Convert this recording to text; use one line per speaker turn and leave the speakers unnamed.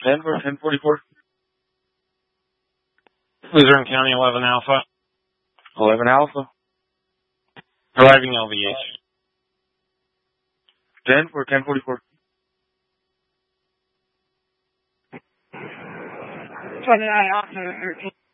Denver, 1044.
Luzerne County, 11 Alpha.
11 Alpha.
Arriving LVH.
Denver, 1044.
29 Alpha, 13.